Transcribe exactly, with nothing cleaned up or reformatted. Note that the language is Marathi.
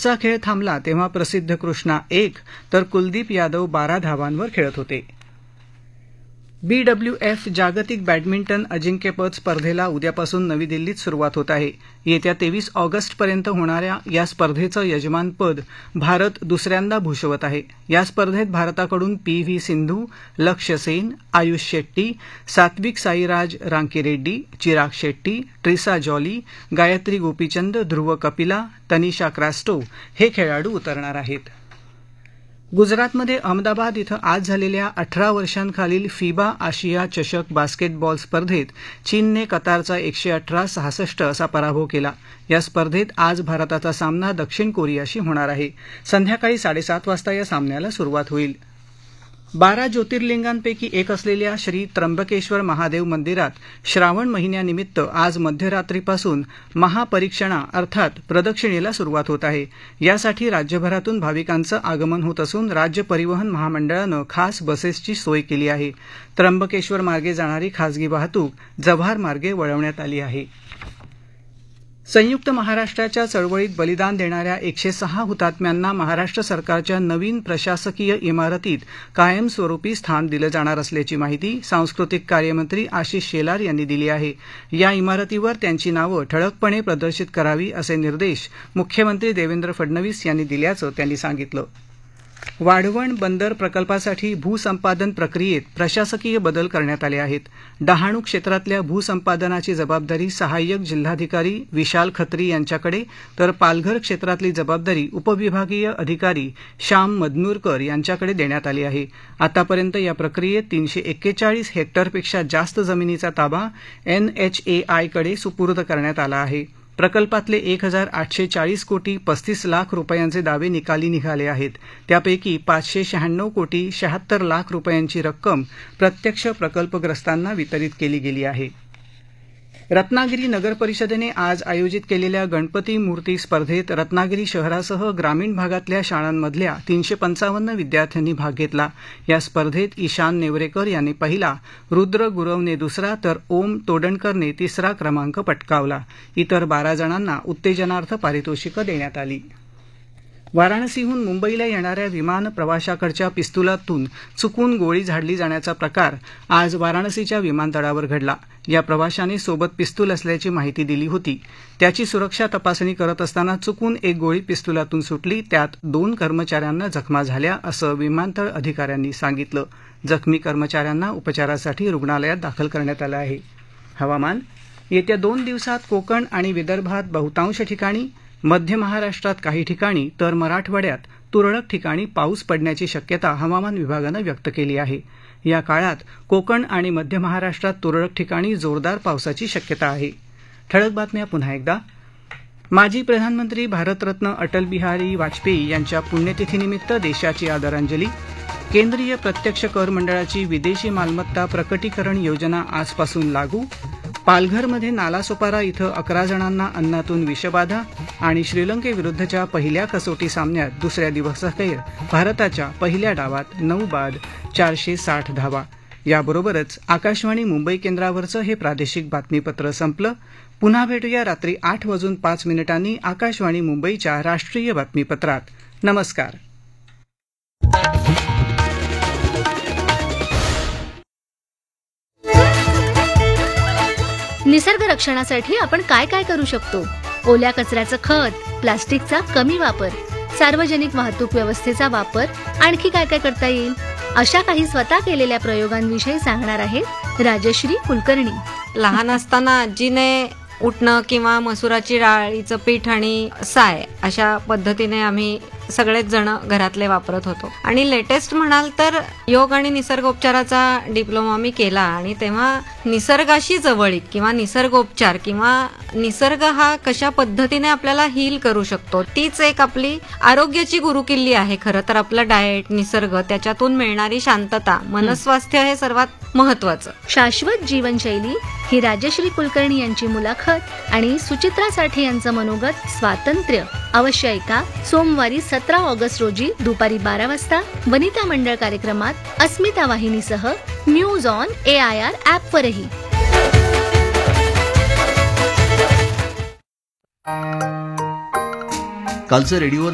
आजचा खेळ थांबला तेव्हा प्रसिद्ध कृष्णा एक तर कुलदीप यादव बारा धावांवर खेळत होते. बी डब्ल्यू एफ जागतिक बॅडमिंटन अजिंक्यपद स्पर्धेला उद्यापासून नवी दिल्लीत सुरुवात होत आहे. येत्या तेवीस ऑगस्टपर्यंत होणाऱ्या या स्पर्धेचं यजमानपद भारत दुसऱ्यांदा भूषवत आहे. या स्पर्धेत भारताकडून पी व्ही सिंधू, लक्ष्य सेन, आयुष शेट्टी, सात्विक साईराज रांकीरेड्डी, चिराग शेट्टी, ट्रिसा जॉली, गायत्री गोपीचंद, ध्रुव कपिला, तनिषा क्रास्टो हे खेळाडू उतरणार आहेत. गुजरातमध्ये अहमदाबाद इथं आज झालेल्या अठरा वर्षांखालील फिबा आशिया चषक बास्केटबॉल स्पर्धेत चीनने कतारचा एकशे अठरा सहासष्ट असा पराभव केला. या स्पर्धेत आज भारताचा सामना दक्षिण कोरियाशी होणार आहे. संध्याकाळी साडेसात वाजता या सामन्याला सुरुवात होईल. बारा ज्योतिर्लिंगांपैकी एक असलेल्या श्री त्र्यंबकेश्वर महादेव मंदिरात श्रावण महिन्यानिमित्त आज मध्यरात्रीपासून महापरीक्षणा अर्थात प्रदक्षिणेला सुरुवात होत आहे. यासाठी राज्यभरातून भाविकांचं आगमन होत असून राज्य परिवहन महामंडळानं खास बसेसची सोय केली आहे. त्र्यंबकेश्वर मार्गे जाणारी खासगी वाहतूक जव्हार मार्गे वळवण्यात आली आहे. संयुक्त महाराष्ट्राच्या चळवळीत बलिदान देणाऱ्या एकशे सहा हुतात्म्यांना महाराष्ट्र सरकारच्या नवीन प्रशासकीय इमारतीत कायमस्वरूपी स्थान दिलं जाणार असल्याची माहिती सांस्कृतिक कार्यमंत्री आशिष शेलार यांनी दिली आहे. या इमारतीवर त्यांची नावं ठळकपणे प्रदर्शित करावी असे निर्देश मुख्यमंत्री देवेंद्र फडणवीस यांनी दिल्याचं त्यांनी सांगितलं. वाढवण बंदर प्रकल्पासाठी भूसंपादन प्रक्रियेत प्रशासकीय बदल करण्यात आले आहेत. डहाणू क्षेत्रातल्या भूसंपादनाची जबाबदारी सहाय्यक जिल्हाधिकारी विशाल खत्री यांच्याकडे तर पालघर क्षेत्रातली जबाबदारी उपविभागीय अधिकारी श्याम मदनूरकर यांच्याकडे देण्यात आली आहे. आतापर्यंत या प्रक्रियेत तीनशे एक्केचाळीस हेक्टरपेक्षा जास्त जमिनीचा ताबा एनएचएआयकडे सुपूर्द करण्यात आला आहे. प्रकल्पातले एक हजार आठशे चाळीस कोटी पस्तीस लाख रुपयांचे दावे निकाली निघाले आहेत. त्यापैकी पाचशे शहाण्णव कोटी शहात्तर लाख रुपयांची रक्कम प्रत्यक्ष प्रकल्पग्रस्तांना वितरित केली गेली आहे. रत्नागिरी नगर परिषदेने आज आयोजित केलेल्या गणपती मूर्ती स्पर्धेत रत्नागिरी शहरासह ग्रामीण भागातल्या शाळांमधल्या तीनशे पंचावन्न विद्यार्थ्यांनी भाग घेतला. या स्पर्धेत ईशान नेवरेकर यांनी पहिला, रुद्र गुरवने दुसरा तर ओम तोडणकरने तिसरा क्रमांक पटकावला. इतर बारा जणांना उत्तेजनार्थ पारितोषिकं देण्यात आली. वाराणसीहून मुंबईला येणाऱ्या विमान प्रवाशाकडच्या पिस्तुलातून चुकून गोळी झाडली जाण्याचा प्रकार आज वाराणसीच्या विमानतळावर घडला. या प्रवाशाने सोबत पिस्तूल असल्याची माहिती दिली होती. त्याची सुरक्षा तपासणी करत असताना चुकून एक गोळी पिस्तुलातून सुटली. त्यात दोन कर्मचाऱ्यांना जखमा झाल्या असं विमानतळ अधिकाऱ्यांनी सांगितलं. जखमी कर्मचाऱ्यांना उपचारासाठी रुग्णालयात दाखल करण्यात आलं आहे. हवामान. येत्या दोन दिवसात कोकण आणि विदर्भात बहुतांश ठिकाणी, मध्य महाराष्ट्रात काही ठिकाणी तर मराठवाड्यात तुरळक ठिकाणी पाऊस पडण्याची शक्यता हवामान विभागानं व्यक्त केली आहे. या काळात कोकण आणि मध्य महाराष्ट्रात तुरळक ठिकाणी जोरदार पावसाची शक्यता आहे. ठळक बातम्या पुन्हा एकदा. माजी प्रधानमंत्री भारतरत्न अटल बिहारी वाजपेयी यांच्या पुण्यतिथीनिमित्त देशाची आदरांजली. केंद्रीय प्रत्यक्ष कर मंडळाची विदेशी मालमत्ता प्रकटीकरण योजना आजपासून लागू. पालघरमध्ये नालासोपारा इथं अकरा जणांना अन्नातून विषबाधा आणि श्रीलंकेविरुद्धच्या पहिल्या कसोटी सामन्यात दुसऱ्या दिवसाखेर भारताच्या पहिल्या डावात नऊ बाद चारशे साठ धावा. याबरोबरच आकाशवाणी मुंबई केंद्रावरचं हे प्रादेशिक बातमीपत्र संपलं. पुन्हा भेटूया रात्री आठ वाजून पाच मिनिटांनी आकाशवाणी मुंबईच्या राष्ट्रीय बातमीपत्रात. नमस्कार. निसर्ग रक्षणासाठी आपण काय काय करू शकतो? ओल्या कचऱ्याचं खत, प्लास्टिकचा कमी वापर, सार्वजनिक वाहतूक व्यवस्थेचा वापर, आणखी काय काय करता येईल? अशा काही स्वतः केलेल्या प्रयोगांविषयी सांगणार आहेत राजश्री कुलकर्णी. लहान असताना आजीने उठणं किंवा मसुराची डाळीचं पीठ आणि साय अशा पद्धतीने आम्ही सगळेच जण घरातले वापरत होतो. आणि लेटेस्ट म्हणाल तर योग आणि निसर्गोपचाराचा डिप्लोमा मी केला आणि तेव्हा निसर्गाशी जवळीक किंवा निसर्गोपचार किंवा निसर्ग हा कशा पद्धतीने आपल्याला हील करू शकतो तीच एक आपली आरोग्याची गुरुकिल्ली आहे. खरं तर आपलं डाएट, निसर्ग, त्याच्यातून मिळणारी शांतता, मनस्वास्थ्य हे सर्वात महत्वाचं. शाश्वत जीवनशैली ही राजश्री कुलकर्णी यांची मुलाखत आणि सुचित्रा साठे यांचं मनोगत स्वातंत्र्य अवश्य ऐका. सोमवारी सतरा ऑगस्ट रोजी दुपारी बारा वाजता वनिता मंडळ कार्यक्रमात अस्मिता वाहिनीसह news on A I R ॲपवरही. कालचं रेडिओ